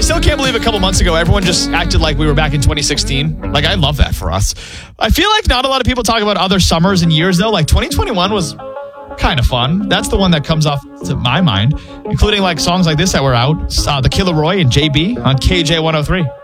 still can't believe a couple months ago, everyone just acted like we were back in 2016. Like, I love that for us. I feel like not a lot of people talk about other summers and years, though. Like, 2021 was kind of fun. That's the one that comes off to my mind, including like songs like this that were out. The Killer Roy and JB on KJ 103.